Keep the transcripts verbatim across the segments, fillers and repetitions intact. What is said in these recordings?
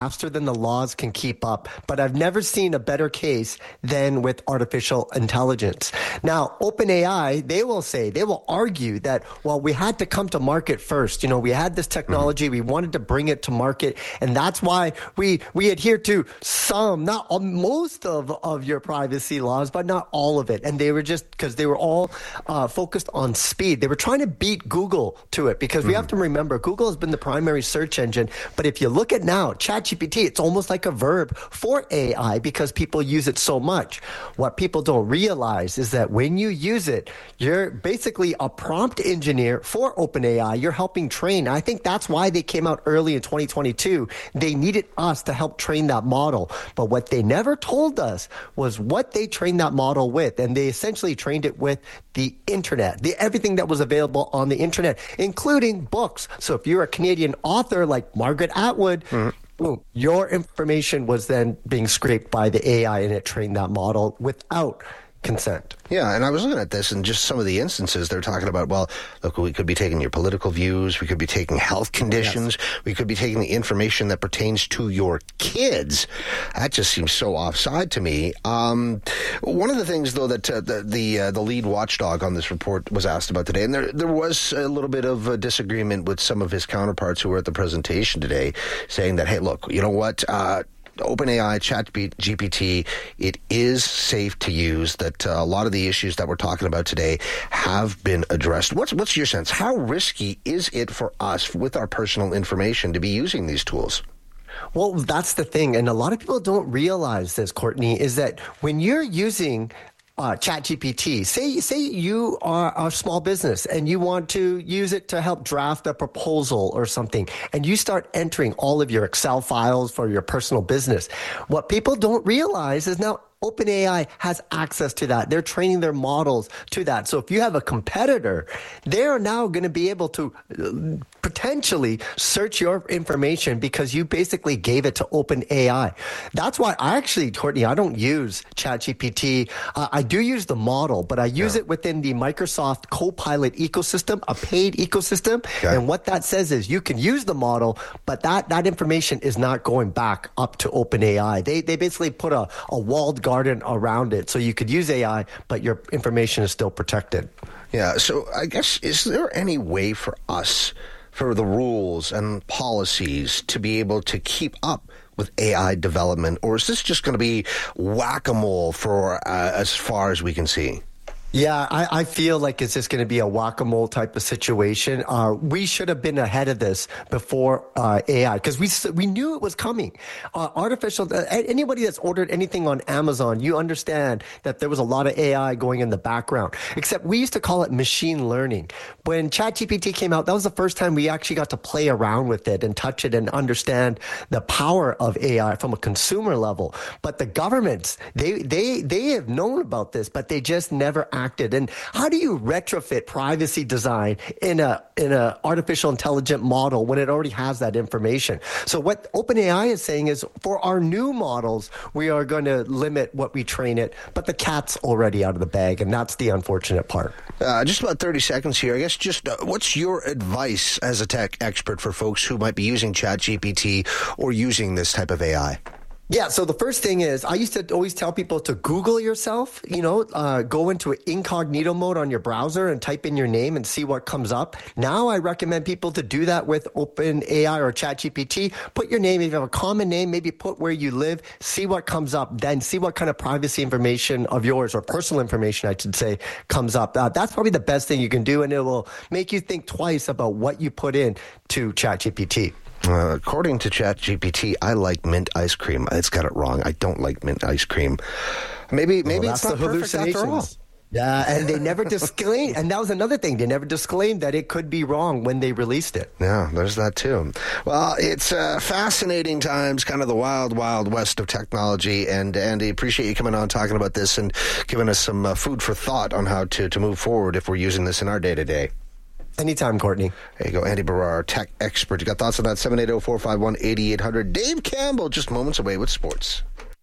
faster than the laws can keep up, but I've never seen a better case than with artificial intelligence. Now, OpenAI, they will say, they will argue that, well, we had to come to market first. You know, we had this technology, mm-hmm. we wanted to bring it to market, and that's why we we adhere to some, not all, most of, of your privacy laws, but not all of it. And they were just, because they were all uh, focused on speed. They were trying to beat Google to it, because mm-hmm. we have to remember, Google has been the primary search engine, but if you look at now, ChatGPT, it's almost like a verb for A I because people use it so much. What people don't realize is that when you use it, you're basically a prompt engineer for OpenAI. You're helping train. I think that's why they came out early in twenty twenty-two. They needed us to help train that model. But what they never told us was what they trained that model with. And they essentially trained it with the internet, the everything that was available on the internet, including books. So if you're a Canadian author like Margaret Atwood, mm-hmm. Boom. Your information was then being scraped by the A I, and it trained that model without consent. Yeah, and I was looking at this and just some of the instances they're talking about, well, look, we could be taking your political views, we could be taking health conditions, yes. we could be taking the information that pertains to your kids. That just seems so offside to me. Um, one of the things, though, that uh, the the, uh, the lead watchdog on this report was asked about today, and there, there was a little bit of a disagreement with some of his counterparts who were at the presentation today, saying that, hey, look, you know what, uh, OpenAI, ChatGPT, it is safe to use, that uh, a lot of the issues that we're talking about today have been addressed. What's what's your sense? How risky is it for us with our personal information to be using these tools? Well, that's the thing. And a lot of people don't realize this, Courtney, is that when you're using Uh, ChatGPT, say say you are a small business and you want to use it to help draft a proposal or something, and you start entering all of your Excel files for your personal business. What people don't realize is now OpenAI has access to that. They're training their models to that. So if you have a competitor, they're now going to be able to potentially search your information because you basically gave it to OpenAI. That's why I actually, Courtney, I don't use ChatGPT. Uh, I do use the model, but I use yeah. it within the Microsoft Copilot ecosystem, a paid ecosystem. Okay. And what that says is you can use the model, but that, that information is not going back up to OpenAI. They, they basically put a, a walled garden garden around it, so you could use A I, but your information is still protected. Yeah, so I guess, is there any way for us, for the rules and policies, to be able to keep up with A I development, or is this just going to be whack-a-mole for uh, as far as we can see? Yeah, I, I feel like it's just going to be a whack-a-mole type of situation. Uh, we should have been ahead of this before uh, A I, because we we knew it was coming. Uh, artificial, uh, anybody that's ordered anything on Amazon, you understand that there was a lot of A I going in the background. Except we used to call it machine learning. When ChatGPT came out, that was the first time we actually got to play around with it and touch it and understand the power of A I from a consumer level. But the governments, they they they have known about this, but they just never acted. And how do you retrofit privacy design in a in a artificial intelligent model when it already has that information? So what OpenAI is saying is, for our new models, we are going to limit what we train it, but the cat's already out of the bag, and that's the unfortunate part. Uh, just about thirty seconds here. I guess just uh, what's your advice as a tech expert for folks who might be using ChatGPT or using this type of A I? Yeah, so the first thing is, I used to always tell people to Google yourself, you know, uh, go into incognito mode on your browser and type in your name and see what comes up. Now I recommend people to do that with OpenAI or ChatGPT. Put your name, if you have a common name, maybe put where you live, see what comes up, then see what kind of privacy information of yours, or personal information, I should say, comes up. Uh, that's probably the best thing you can do, and it will make you think twice about what you put in to ChatGPT. Uh, according to ChatGPT, I like mint ice cream. It's got it wrong. I don't like mint ice cream. Maybe maybe well, it's not perfect after all. Yeah, and they never disclaimed, and that was another thing. They never disclaimed that it could be wrong when they released it. Yeah, there's that too. Well, it's uh, fascinating times, kind of the wild, wild west of technology. And Andy, appreciate you coming on, talking about this, and giving us some uh, food for thought on how to, to move forward if we're using this in our day-to-day. Anytime, Courtney. There you go, Andy Barrar, tech expert. You got thoughts on that? seven eight zero, four five one, eight eight zero zero. Dave Campbell, just moments away with sports.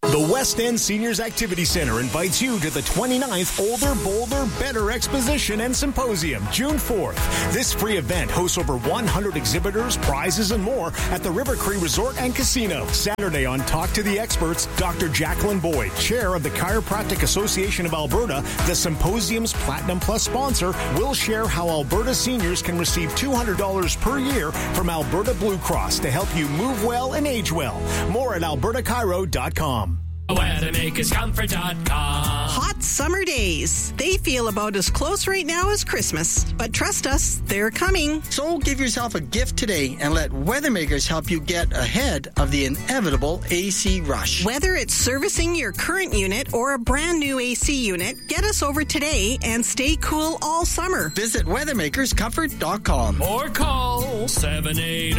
The West End Seniors Activity Center invites you to the twenty-ninth Older, Bolder, Better Exposition and Symposium, June fourth. This free event hosts over one hundred exhibitors, prizes, and more at the River Cree Resort and Casino. Saturday on Talk to the Experts, Doctor Jacqueline Boyd, chair of the Chiropractic Association of Alberta, the symposium's Platinum Plus sponsor, will share how Alberta seniors can receive two hundred dollars per year from Alberta Blue Cross to help you move well and age well. More at alberta chiro dot com. weathermakers comfort dot com. Hot summer days. They feel about as close right now as Christmas. But trust us, they're coming. So give yourself a gift today and let Weathermakers help you get ahead of the inevitable A C rush. Whether it's servicing your current unit or a brand new A C unit, get us over today and stay cool all summer. Visit weathermakers comfort dot com. Or call seven eight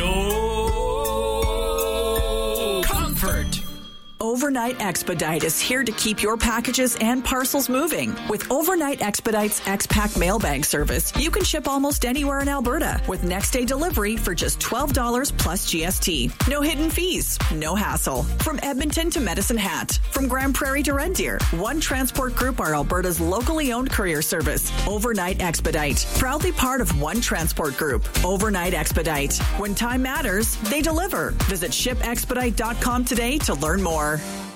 zero comfort. Overnight Expedite is here to keep your packages and parcels moving. With Overnight Expedite's X-Pack mailbag service, you can ship almost anywhere in Alberta with next day delivery for just twelve dollars plus G S T. No hidden fees, no hassle. From Edmonton to Medicine Hat, from Grand Prairie to Red Deer, One Transport Group are Alberta's locally owned courier service. Overnight Expedite, proudly part of One Transport Group. Overnight Expedite. When time matters, they deliver. Visit ship expedite dot com today to learn more.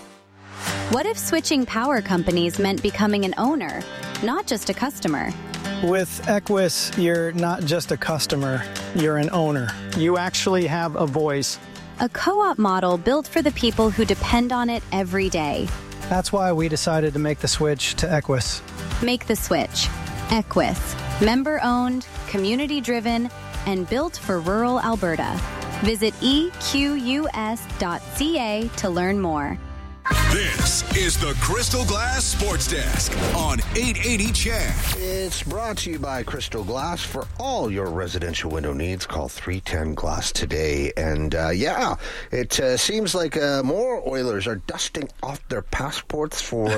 What if switching power companies meant becoming an owner, not just a customer? With Equus, you're not just a customer, you're an owner. You actually have a voice. A co-op model built for the people who depend on it every day. That's why we decided to make the switch to Equus. Make the switch. Equus. Member-owned, community-driven, and built for rural Alberta. Visit E Q U S dot C A to learn more. This is the Crystal Glass Sports Desk on eight eighty C H E D. It's brought to you by Crystal Glass. For all your residential window needs, call three ten Glass today. And uh, yeah, it uh, seems like uh, more Oilers are dusting off their passports for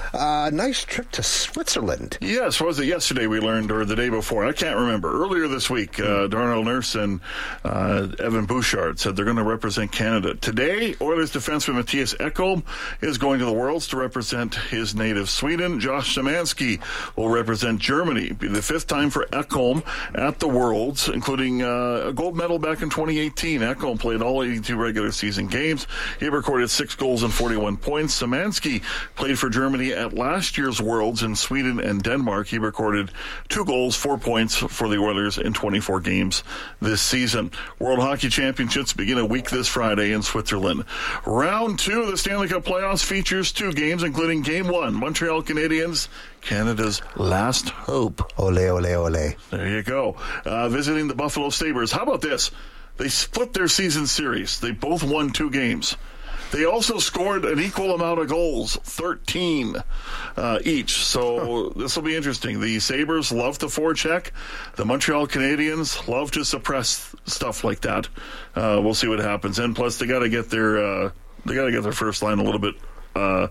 a nice trip to Switzerland. Yes, was it yesterday we learned, or the day before? I can't remember. Earlier this week, uh, Darnell Nurse and uh, Evan Bouchard said they're going to represent Canada. Today, Oilers defenseman Matthias Ekholm is going to the Worlds to represent his native Sweden. Josh Szymanski will represent Germany. It'll be the fifth time for Ekholm at the Worlds, including uh, a gold medal back in twenty eighteen. Ekholm played all eighty-two regular season games. He recorded six goals and forty-one points. Szymanski played for Germany at last year's Worlds in Sweden and Denmark. He recorded two goals, four points for the Oilers in twenty-four games this season. World Hockey Championships begin a week this Friday in Switzerland. Round two of the Stanley Cup playoffs features two games, including Game one. Montreal Canadiens, Canada's last hope. Ole, ole, ole. There you go. Uh, visiting the Buffalo Sabres. How about this? They split their season series. They both won two games. They also scored an equal amount of goals, thirteen uh, each. So this will be interesting. The Sabres love to forecheck. The Montreal Canadiens love to suppress stuff like that. Uh, we'll see what happens. And plus, they got to get their uh, they got to get their first line a little bit uh,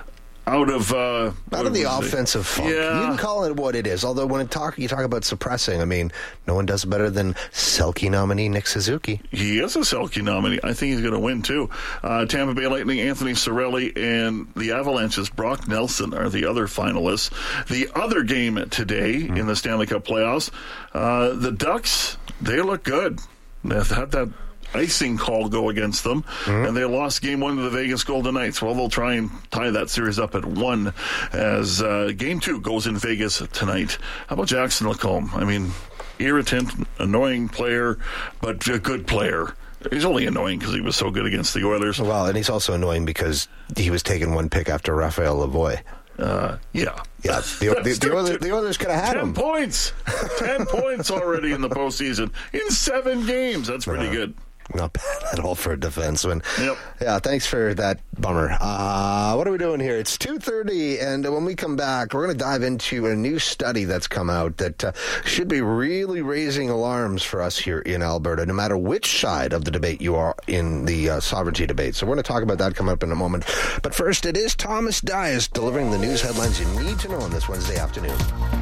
out of uh, out of the offensive funk. Yeah. You can call it what it is. Although when it talk, you talk about suppressing, I mean, no one does it better than Selke nominee Nick Suzuki. He is a Selke nominee. I think he's going to win, too. Uh, Tampa Bay Lightning, Anthony Cirelli, and the Avalanche's Brock Nelson are the other finalists. The other game today mm-hmm. in the Stanley Cup playoffs, uh, the Ducks, they look good. They've had that icing call go against them, mm-hmm. and they lost game one to the Vegas Golden Knights. Well, they'll try and tie that series up at one as uh, game two goes in Vegas tonight. How about Jackson Lacombe? I mean, irritant, annoying player, but a good player. He's only annoying because he was so good against the Oilers. Well, and he's also annoying because he was taking one pick after Raphael Lavoie. Uh, yeah. Yeah, the, the, the, Oilers, the Oilers could have had Ten him. points. Ten points already in the postseason in seven games. That's pretty uh, good. Not bad at all for a defenseman. Yep. Yeah, thanks for that bummer. Uh, what are we doing here? It's two thirty, and when we come back, we're going to dive into a new study that's come out that uh, should be really raising alarms for us here in Alberta, no matter which side of the debate you are in the uh, sovereignty debate. So we're going to talk about that coming up in a moment. But first, it is Thomas Dias delivering the news headlines you need to know on this Wednesday afternoon.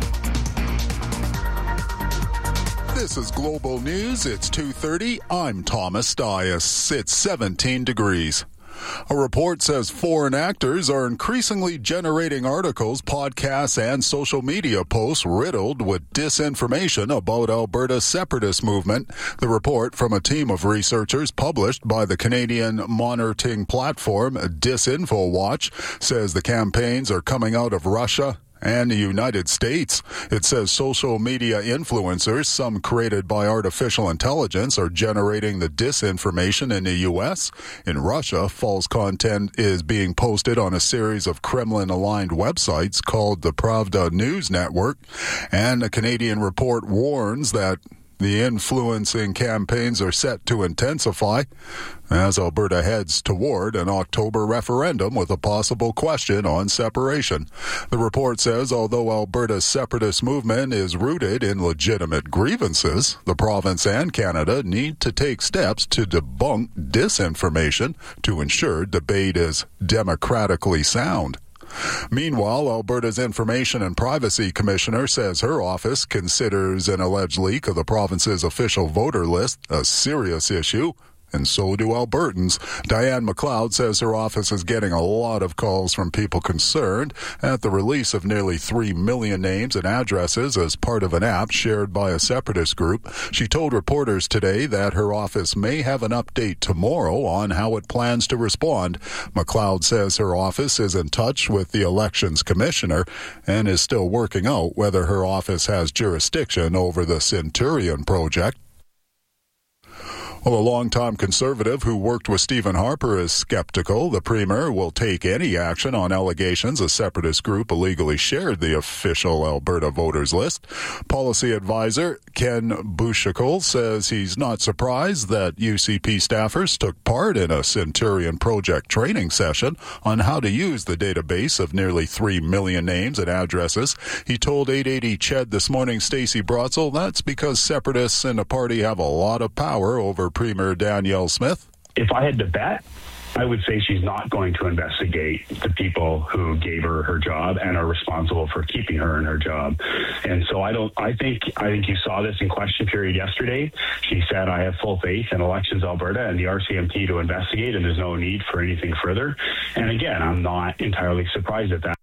This is Global News. It's two thirty. I'm Thomas Dias. It's seventeen degrees. A report says foreign actors are increasingly generating articles, podcasts, and social media posts riddled with disinformation about Alberta's separatist movement. The report from a team of researchers published by the Canadian monitoring platform DisinfoWatch says the campaigns are coming out of Russia and the United States. It says social media influencers, some created by artificial intelligence, are generating the disinformation in the U S. In Russia, false content is being posted on a series of Kremlin-aligned websites called the Pravda News Network, and a Canadian report warns that the influencing campaigns are set to intensify as Alberta heads toward an October referendum with a possible question on separation. The report says although Alberta's separatist movement is rooted in legitimate grievances, the province and Canada need to take steps to debunk disinformation to ensure debate is democratically sound. Meanwhile, Alberta's Information and Privacy Commissioner says her office considers an alleged leak of the province's official voter list a serious issue, and so do Albertans. Diane McLeod says her office is getting a lot of calls from people concerned at the release of nearly three million names and addresses as part of an app shared by a separatist group. She told reporters today that her office may have an update tomorrow on how it plans to respond. McLeod says her office is in touch with the Elections Commissioner and is still working out whether her office has jurisdiction over the Centurion project. Well, a longtime Conservative who worked with Stephen Harper is skeptical the Premier will take any action on allegations a separatist group illegally shared the official Alberta voters list. Policy advisor Ken Bouchical says he's not surprised that U C P staffers took part in a Centurion project training session on how to use the database of nearly three million names and addresses. He told eight eighty C H E D this morning, Stacey Brotzel, that's because separatists in the party have a lot of power over Premier Danielle Smith. If I had to bet, I would say she's not going to investigate the people who gave her her job and are responsible for keeping her in her job. And so I don't, I think, I think you saw this in question period yesterday. She said, I have full faith in Elections Alberta and the R C M P to investigate, and there's no need for anything further. And again, I'm not entirely surprised at that.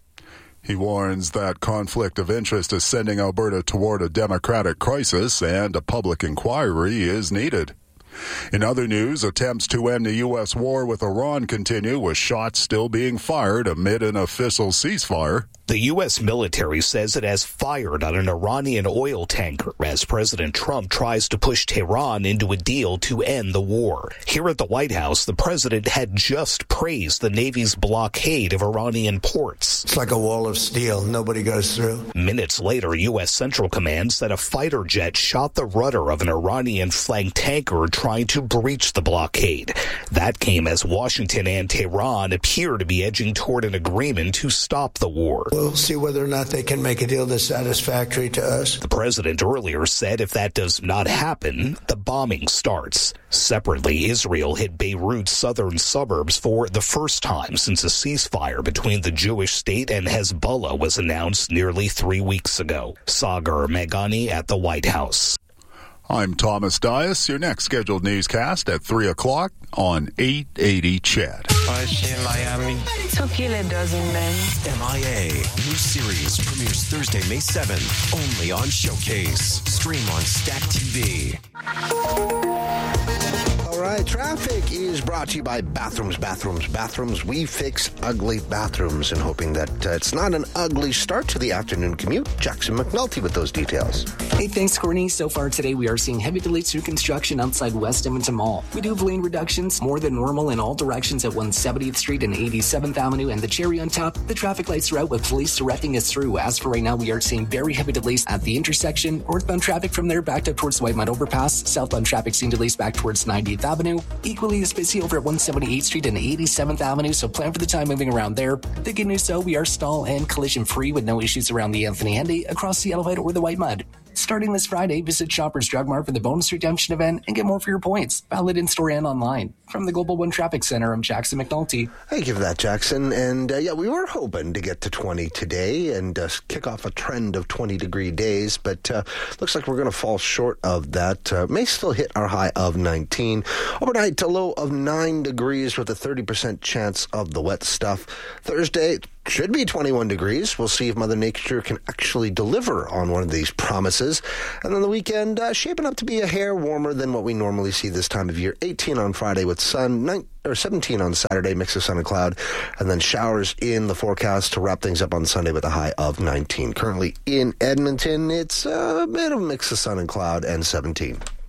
He warns that conflict of interest is sending Alberta toward a democratic crisis and a public inquiry is needed. In other news, attempts to end the U S war with Iran continue, with shots still being fired amid an official ceasefire. The U S military says it has fired on an Iranian oil tanker as President Trump tries to push Tehran into a deal to end the war. Here at the White House, the president had just praised the Navy's blockade of Iranian ports. It's like a wall of steel. Nobody goes through. Minutes later, U S Central Command said a fighter jet shot the rudder of an Iranian-flanked tanker trying to breach the blockade. That came as Washington and Tehran appear to be edging toward an agreement to stop the war. We'll see whether or not they can make a deal that's satisfactory to us. The president earlier said if that does not happen, the bombing starts. Separately, Israel hit Beirut's southern suburbs for the first time since a ceasefire between the Jewish state and Hezbollah was announced nearly three weeks ago. Sagar Meghani at the White House. I'm Thomas Dias. Your next scheduled newscast at three o'clock on eight eighty C H E D. I see in Miami. Took a dozen men. M I A. New series premieres Thursday, May seventh. Only on Showcase. Stream on Stack T V. All right, traffic is brought to you by Bathrooms, Bathrooms, Bathrooms. We fix ugly bathrooms, and hoping that uh, it's not an ugly start to the afternoon commute. Jackson McNulty with those details. Hey, thanks, Courtney. So far today, we are seeing heavy delays through construction outside West Edmonton Mall. We do have lane reductions more than normal in all directions at one seventieth Street and eighty-seventh Avenue, and the cherry on top, the traffic lights are out with police directing us through. As for right now, we are seeing very heavy delays at the intersection. Northbound traffic from there backed up towards the White Mud Overpass. Southbound traffic seeing delays back towards ninetieth Avenue. Equally as busy over at one seventy-eighth Street and eighty-seventh Avenue, so plan for the time moving around there. The good news, though, we are stall and collision free with no issues around the Anthony Henday, across the Elevate, or the White Mud. Starting this Friday, visit Shoppers Drug Mart for the bonus redemption event and get more for your points. Valid in-store and online. From the Global One Traffic Center, I'm Jackson McNulty. Thank you for that, Jackson. And uh, yeah, we were hoping to get to twenty today and uh, kick off a trend of twenty-degree days, but uh, looks like we're going to fall short of that. Uh, may still hit our high of nineteen. Overnight, a low of nine degrees with a thirty percent chance of the wet stuff. Thursday should be twenty-one degrees. We'll see if Mother Nature can actually deliver on one of these promises. And then the weekend, uh, shaping up to be a hair warmer than what we normally see this time of year. eighteen on Friday with sun, nine, or seventeen on Saturday, mix of sun and cloud, and then showers in the forecast to wrap things up on Sunday with a high of nineteen. Currently in Edmonton, it's a bit of a mix of sun and cloud and seventeen.